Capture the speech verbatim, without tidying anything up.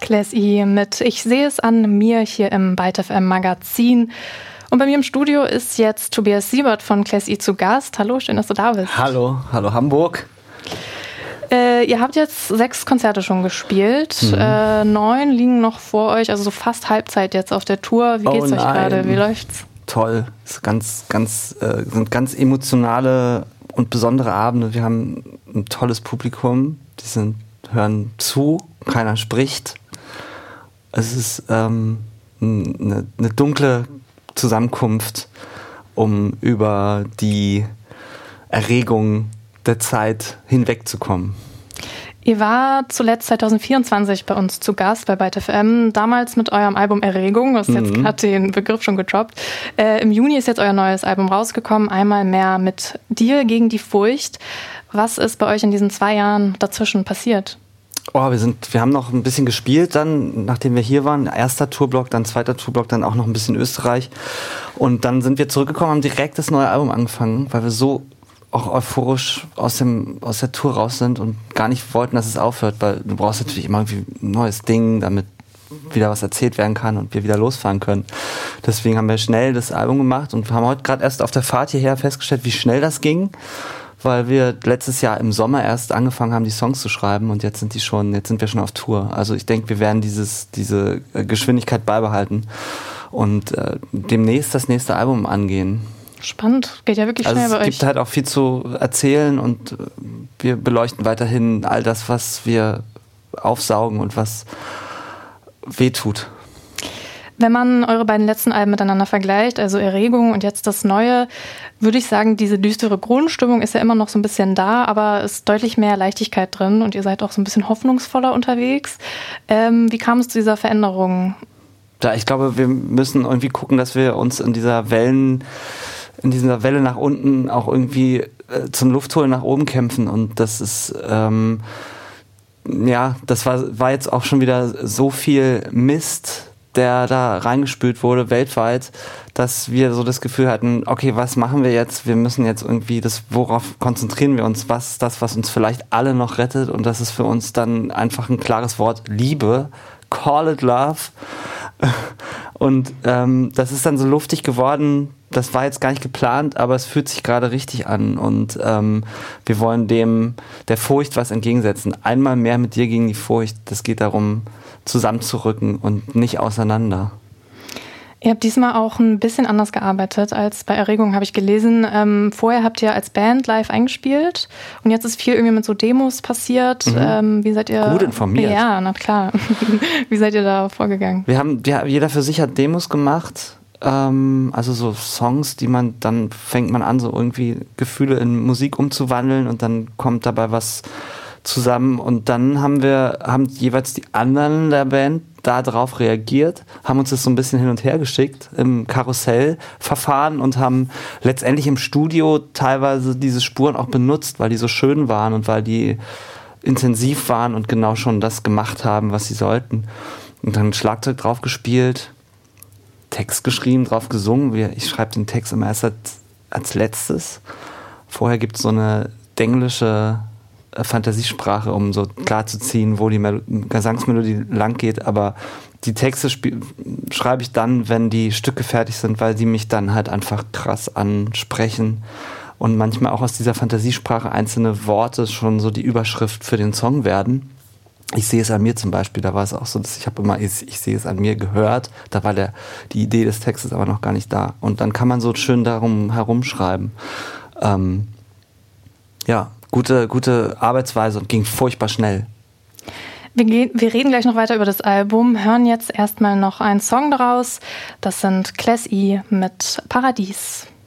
Class-E mit Ich sehe es an mir hier im Byte F M Magazin. Und bei mir im Studio ist jetzt Tobias Siebert von Class-E zu Gast. Hallo, schön, dass du da bist. Hallo, hallo Hamburg. Äh, ihr habt jetzt sechs Konzerte schon gespielt. Mhm. Äh, neun liegen noch vor euch, also so fast Halbzeit jetzt auf der Tour. Wie oh geht's nein. euch gerade? Wie läuft's? Toll. Es ist ganz, ganz, äh, sind ganz emotionale und besondere Abende. Wir haben ein tolles Publikum. Die sind, hören zu, keiner spricht. Es ist ähm, eine, eine dunkle Zusammenkunft, um über die Erregung der Zeit hinwegzukommen. Ihr war zuletzt zwanzig vierundzwanzig bei uns zu Gast bei Byte F M, damals mit eurem Album Erregung, du hast mhm. jetzt gerade den Begriff schon gedroppt. Äh, Im Juni ist jetzt euer neues Album rausgekommen, einmal mehr mit Dir gegen die Furcht. Was ist bei euch in diesen zwei Jahren dazwischen passiert? Oh, wir sind, wir haben noch ein bisschen gespielt dann, nachdem wir hier waren. Erster Tourblock, dann zweiter Tourblock, dann auch noch ein bisschen Österreich. Und dann sind wir zurückgekommen, haben direkt das neue Album angefangen, weil wir so auch euphorisch aus dem aus der Tour raus sind und gar nicht wollten, dass es aufhört, weil du brauchst natürlich immer irgendwie ein neues Ding, damit wieder was erzählt werden kann und wir wieder losfahren können. Deswegen haben wir schnell das Album gemacht und haben heute gerade erst auf der Fahrt hierher festgestellt, wie schnell das ging, weil wir letztes Jahr im Sommer erst angefangen haben, die Songs zu schreiben und jetzt sind die schon, jetzt sind wir schon auf Tour. Also ich denke, wir werden dieses diese Geschwindigkeit beibehalten und äh, demnächst das nächste Album angehen. Spannend, geht ja wirklich schnell also bei euch. Es gibt halt auch viel zu erzählen und wir beleuchten weiterhin all das, was wir aufsaugen und was wehtut. Wenn man eure beiden letzten Alben miteinander vergleicht, also Erregung und jetzt das Neue, würde ich sagen, diese düstere Grundstimmung ist ja immer noch so ein bisschen da, aber es ist deutlich mehr Leichtigkeit drin und ihr seid auch so ein bisschen hoffnungsvoller unterwegs. Ähm, wie kam es zu dieser Veränderung? Ja, ich glaube, wir müssen irgendwie gucken, dass wir uns in dieser Wellen in dieser Welle nach unten auch irgendwie äh, zum Luftholen nach oben kämpfen und das ist ähm, ja, das war, war jetzt auch schon wieder so viel Mist, der da reingespült wurde weltweit, dass wir so das Gefühl hatten, okay, was machen wir jetzt? Wir müssen jetzt irgendwie das, worauf konzentrieren wir uns? Was ist das, was uns vielleicht alle noch rettet? Und das ist für uns dann einfach ein klares Wort, Liebe. Call it love. Und ähm, das ist dann so luftig geworden, das war jetzt gar nicht geplant, aber es fühlt sich gerade richtig an und ähm, wir wollen dem der Furcht was entgegensetzen. Einmal mehr mit dir gegen die Furcht. Das geht darum, zusammenzurücken und nicht auseinander. Ihr habt diesmal auch ein bisschen anders gearbeitet als bei Erregung, habe ich gelesen. Ähm, vorher habt ihr als Band live eingespielt und jetzt ist viel irgendwie mit so Demos passiert. Mhm. Ähm, wie seid ihr? Gut informiert. Ja, na klar. Wie seid ihr da vorgegangen? Wir haben, wir, jeder für sich hat Demos gemacht. Ähm, also so Songs, die man, dann fängt man an, so irgendwie Gefühle in Musik umzuwandeln und dann kommt dabei was zusammen und dann haben wir, haben jeweils die anderen der Band da drauf reagiert, haben uns das so ein bisschen hin und her geschickt im Karussellverfahren und haben letztendlich im Studio teilweise diese Spuren auch benutzt, weil die so schön waren und weil die intensiv waren und genau schon das gemacht haben, was sie sollten. Und dann Schlagzeug drauf gespielt, Text geschrieben, drauf gesungen. Ich schreibe den Text immer erst als, als letztes. Vorher gibt es so eine denglische Fantasiesprache, um so klar zu ziehen, wo die Mel- Gesangsmelodie lang geht, aber die Texte sp- schreibe ich dann, wenn die Stücke fertig sind, weil die mich dann halt einfach krass ansprechen und manchmal auch aus dieser Fantasiesprache einzelne Worte schon so die Überschrift für den Song werden. Ich sehe es an mir zum Beispiel, da war es auch so, dass ich habe immer, ich, ich sehe es an mir gehört, da war der, die Idee des Textes aber noch gar nicht da und dann kann man so schön darum herumschreiben. Ähm, ja, Gute, gute Arbeitsweise und ging furchtbar schnell. Wir, gehen, wir reden gleich noch weiter über das Album, hören jetzt erstmal noch einen Song daraus. Das sind Class-E mit Paradies.